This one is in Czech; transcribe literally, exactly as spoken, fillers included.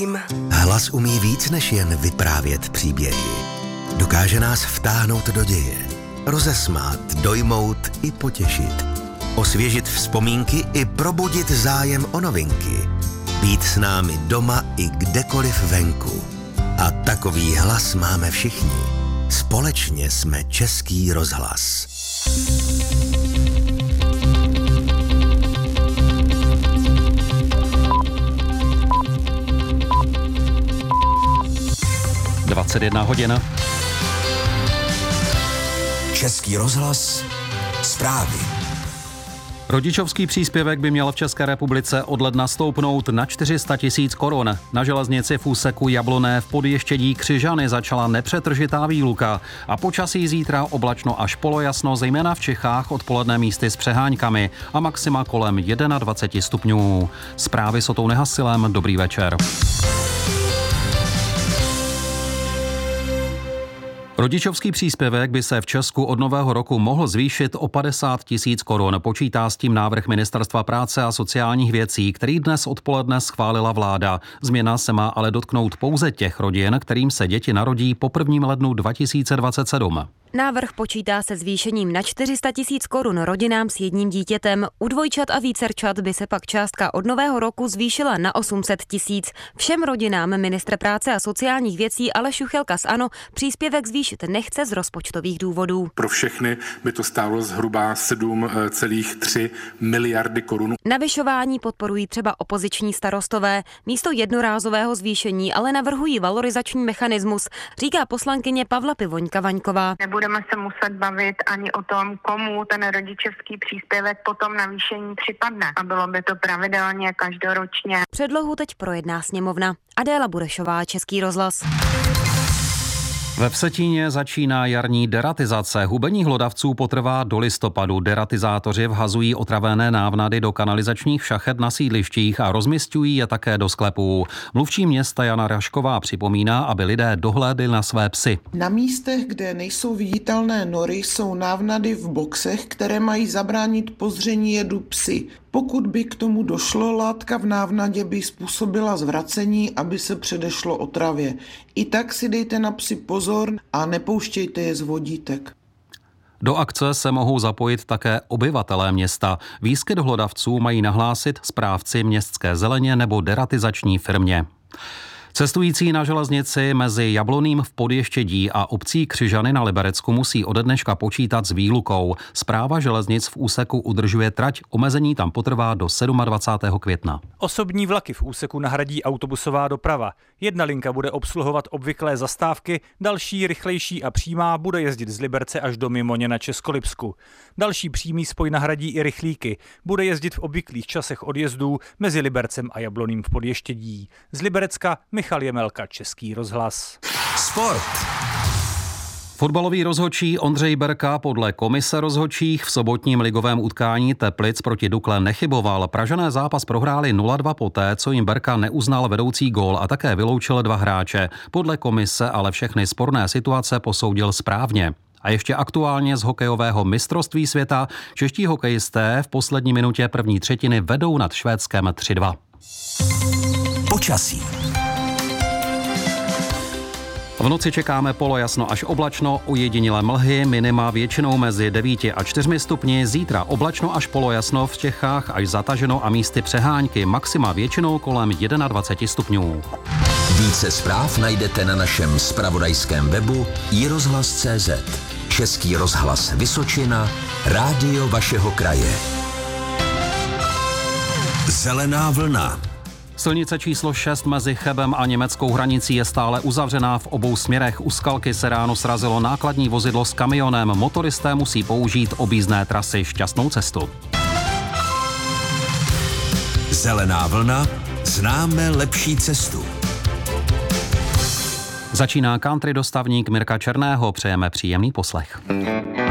vím. Hlas umí víc než jen vyprávět příběhy. Dokáže nás vtáhnout do děje, rozesmát, dojmout i potěšit, osvěžit vzpomínky i probudit zájem o novinky, být s námi doma i kdekoliv venku. A takový hlas máme všichni. Společně jsme Český rozhlas. dvacet jedna hodin. Český rozhlas, zprávy. Rodičovský příspěvek by měl v České republice od ledna stoupnout na čtyři sta tisíc korun. Na železnici v úseku Jabloné v Podještědí Křižany začala nepřetržitá výluka a počasí zítra oblačno až polojasno, zejména v Čechách odpoledne místy s přeháňkami a maxima kolem dvacet jedna stupňů. Zprávy s Otou Nehasilem, dobrý večer. Rodičovský příspěvek by se v Česku od nového roku mohl zvýšit o padesát tisíc korun. Počítá s tím návrh Ministerstva práce a sociálních věcí, který dnes odpoledne schválila vláda. Změna se má ale dotknout pouze těch rodin, kterým se děti narodí po prvním lednu dva tisíce dvacet sedm. Návrh počítá se zvýšením na čtyři sta tisíc korun rodinám s jedním dítětem. U dvojčat a vícerčat by se pak částka od nového roku zvýšila na osm set tisíc. Všem rodinám ministr práce a sociálních věcí Aleš Juchelka z ANO příspěvek zvýšit nechce z rozpočtových důvodů. Pro všechny by to stálo zhruba sedm celá tři miliardy korun. Navyšování podporují třeba opoziční starostové. Místo jednorázového zvýšení ale navrhují valorizační mechanismus, říká poslankyně Pavla Pivoňka-Vaňková. Nebudeme se muset bavit ani o tom, komu ten rodičovský příspěvek potom navýšení připadne. A bylo by to pravidelně každoročně. Předlohu teď projedná sněmovna. Adéla Burešová, Český rozhlas. Ve Vsetíně začíná jarní deratizace. Hubení hlodavců potrvá do listopadu. Deratizátoři vhazují otravené návnady do kanalizačních šachet na sídlištích a rozmisťují je také do sklepů. Mluvčí města Jana Rašková připomíná, aby lidé dohlédli na své psy. Na místech, kde nejsou viditelné nory, jsou návnady v boxech, které mají zabránit pozření jedu psy. Pokud by k tomu došlo, látka v návnadě by způsobila zvracení, aby se předešlo otravě. I tak si dejte na psy pozor a nepouštějte je z vodítek. Do akce se mohou zapojit také obyvatelé města. Výskyt hlodavců mají nahlásit správci městské zeleně nebo deratizační firmě. Cestující na železnici mezi Jabloným v Podještědí a obcí Křižany na Liberecku musí ode dneška počítat s výlukou. Správa železnic v úseku udržuje trať, omezení tam potrvá do dvacátého sedmého května. Osobní vlaky v úseku nahradí autobusová doprava. Jedna linka bude obsluhovat obvyklé zastávky, další, rychlejší a přímá bude jezdit z Liberce až do Mimoně na Českolipsku. Další přímý spoj nahradí i rychlíky. Bude jezdit v obvyklých časech odjezdů mezi Libercem a Jabloným v Podještědí. Z Liberecka Michal Jemelka, Český rozhlas. Sport. Fotbalový rozhodčí Ondřej Berka podle komise rozhodčích v sobotním ligovém utkání Teplic proti Dukle nechyboval. Pražané zápas prohráli nula dva poté, co jim Berka neuznal vedoucí gól a také vyloučil dva hráče. Podle komise ale všechny sporné situace posoudil správně. A ještě aktuálně z hokejového mistrovství světa čeští hokejisté v poslední minutě první třetiny vedou nad Švédskem tři dva. Počasí. V noci čekáme polojasno až oblačno, ojedinělé mlhy, minima většinou mezi devíti a čtyřmi stupni, zítra oblačno až polojasno v Čechách až zataženo a místy přehánky, maxima většinou kolem dvacet jedna stupňů. Více zpráv najdete na našem zpravodajském webu i rozhlas tečka cé zet. Český rozhlas Vysočina, rádio vašeho kraje. Zelená vlna. Silnice číslo šest mezi Chebem a německou hranicí je stále uzavřená v obou směrech. U Skalky se ráno srazilo nákladní vozidlo s kamionem. Motoristé musí použít objízdné trasy. Šťastnou cestu. Zelená vlna. Známe lepší cestu. Začíná country dostavník Mirka Černého. Přejeme příjemný poslech.